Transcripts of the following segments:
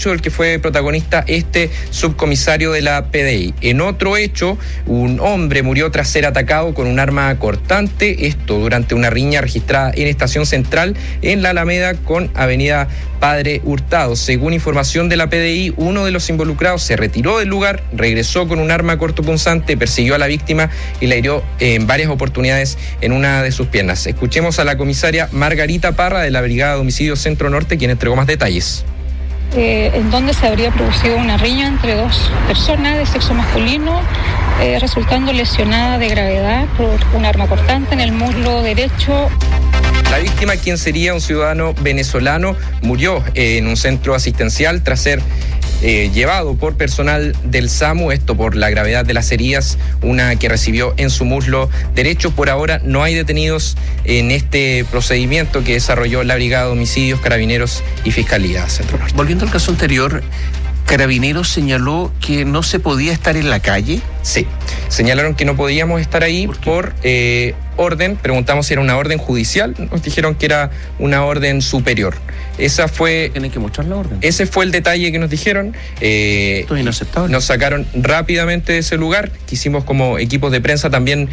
hecho del que fue protagonista este subcomisario de la PDI. En otro hecho, un hombre murió tras ser atacado con un arma cortante, esto durante una riña registrada en Estación Central, en la Alameda con Avenida Padre Hurtado. Según información de la PDI, uno de los involucrados se retiró del lugar, regresó con un arma cortopunzante, persiguió a la víctima y la hirió en varias oportunidades en una de sus piernas. Escuchemos a la comisaria Margarita Parra de la Brigada de Homicidios Centro Norte, quien entregó más detalles. En donde se habría producido una riña entre dos personas de sexo masculino, resultando lesionada de gravedad por un arma cortante en el muslo derecho. La víctima, quien sería un ciudadano venezolano, murió en un centro asistencial tras ser llevado por personal del SAMU, esto por la gravedad de las heridas, una que recibió en su muslo derecho. Por ahora no hay detenidos en este procedimiento que desarrolló la Brigada de Homicidios, Carabineros y Fiscalía Centro Norte. Volviendo al caso anterior, Carabineros señaló que no se podía estar en la calle. Sí, señalaron que no podíamos estar ahí por orden. Preguntamos si era una orden judicial, nos dijeron que era una orden superior. Esa fue... Tienen que mostrar la orden. Ese fue el detalle que nos dijeron. Esto es inaceptable. Nos sacaron rápidamente de ese lugar. Quisimos como equipos de prensa también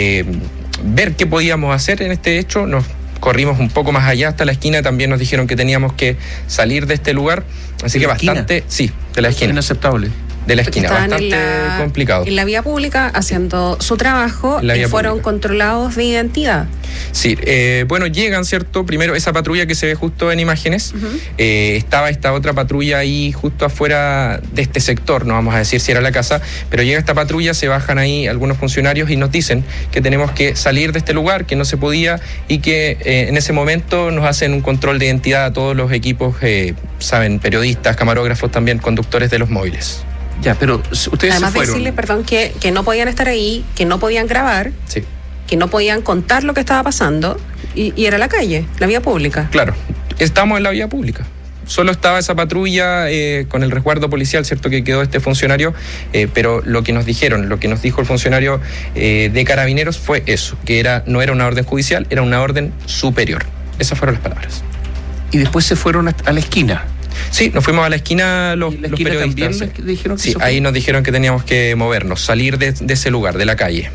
ver qué podíamos hacer en este hecho. Nos corrimos un poco más allá hasta la esquina, también nos dijeron que teníamos que salir de este lugar, así que bastante, sí, de la esquina. Inaceptable. De la esquina, bastante complicado. En la vía pública haciendo su trabajo y fueron controlados de identidad. Sí, bueno, llegan, ¿cierto? Primero esa patrulla que se ve justo en imágenes, estaba esta otra patrulla ahí justo afuera de este sector, no vamos a decir si era la casa, pero llega esta patrulla, se bajan ahí algunos funcionarios y nos dicen que tenemos que salir de este lugar, que no se podía y que en ese momento nos hacen un control de identidad a todos los equipos, saben, periodistas, camarógrafos, también conductores de los móviles. Ya, pero ustedes además se fueron. Decirle, perdón, que no podían estar ahí, que no podían grabar, sí, que no podían contar lo que estaba pasando y era la calle, la vía pública. Claro, estamos en la vía pública. Solo estaba esa patrulla con el resguardo policial, cierto que quedó este funcionario, pero lo que nos dijeron, lo que nos dijo el funcionario de Carabineros fue eso, que no era una orden judicial, era una orden superior. Esas fueron las palabras. Y después se fueron a la esquina. Sí, nos fuimos a la esquina los periodistas. También dijeron que sí, ahí nos dijeron que teníamos que movernos, salir de ese lugar, de la calle.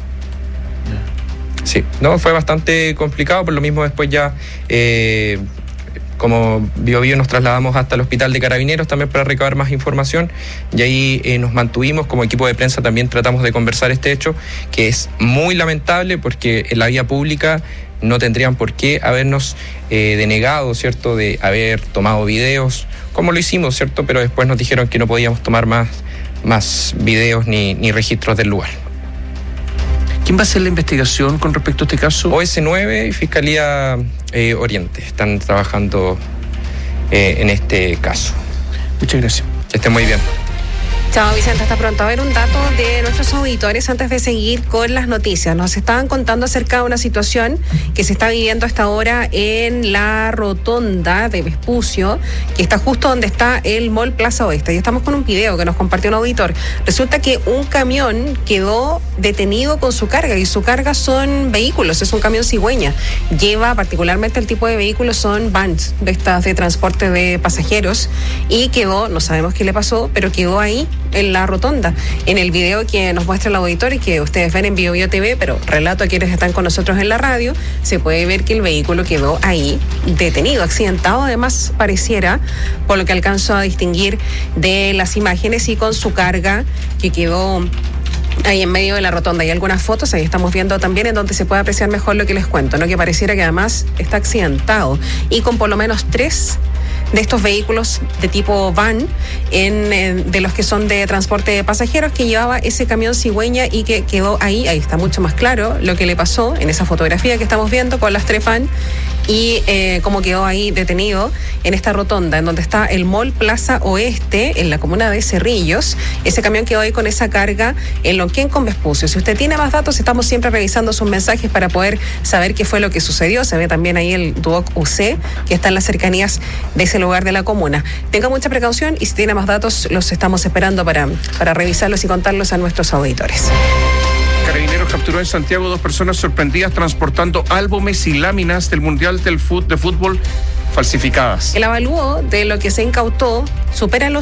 Sí, no, fue bastante complicado, por lo mismo después ya, como Biobío, nos trasladamos hasta el hospital de Carabineros también para recabar más información y ahí nos mantuvimos como equipo de prensa, también tratamos de conversar este hecho, que es muy lamentable porque en la vía pública no tendrían por qué habernos denegado, ¿cierto?, de haber tomado videos, como lo hicimos, ¿cierto?, pero después nos dijeron que no podíamos tomar más videos ni registros del lugar. ¿Quién va a hacer la investigación con respecto a este caso? OS9 y Fiscalía Oriente están trabajando en este caso. Muchas gracias. Que estén muy bien. Chao, Vicente, hasta pronto. A ver, un dato de nuestros auditores antes de seguir con las noticias. Nos estaban contando acerca de una situación que se está viviendo hasta ahora en la rotonda de Vespucio, que está justo donde está el Mall Plaza Oeste. Y estamos con un video que nos compartió un auditor. Resulta que un camión quedó detenido con su carga, y su carga son vehículos, es un camión cigüeña. Lleva, particularmente el tipo de vehículos son vans, de estas de transporte de pasajeros, y quedó, no sabemos qué le pasó, pero quedó ahí en la rotonda. En el video que nos muestra el auditor y que ustedes ven en Biobío TV, pero relato a quienes están con nosotros en la radio, se puede ver que el vehículo quedó ahí detenido, accidentado además pareciera, por lo que alcanzo a distinguir de las imágenes, y con su carga que quedó ahí en medio de la rotonda. Hay algunas fotos, ahí estamos viendo también, en donde se puede apreciar mejor lo que les cuento, ¿no? Que pareciera que además está accidentado y con por lo menos 3 de estos vehículos de tipo van, de los que son de transporte de pasajeros, que llevaba ese camión cigüeña y que quedó ahí está mucho más claro lo que le pasó en esa fotografía que estamos viendo con las 3 van y cómo quedó ahí detenido en esta rotonda, en donde está el Mall Plaza Oeste, en la comuna de Cerrillos. Ese camión quedó ahí con esa carga en Lonquén con Vespucio. Si usted tiene más datos, estamos siempre revisando sus mensajes para poder saber qué fue lo que sucedió. Se ve también ahí el Duoc UC, que está en las cercanías de ese lugar de la comuna. Tenga mucha precaución y si tiene más datos, los estamos esperando para revisarlos y contarlos a nuestros auditores. Carabineros capturó en Santiago 2 personas sorprendidas transportando álbumes y láminas del Mundial de Fútbol falsificadas. El avalúo de lo que se incautó supera los